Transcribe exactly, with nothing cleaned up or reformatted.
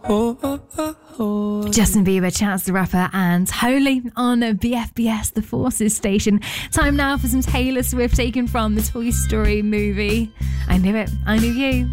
Oh, oh, oh, oh. Justin Bieber, Chance the Rapper, and Holy on B F B S, the Forces station. Time now for some Taylor Swift taken from the Toy Story movie. I knew it. I knew you.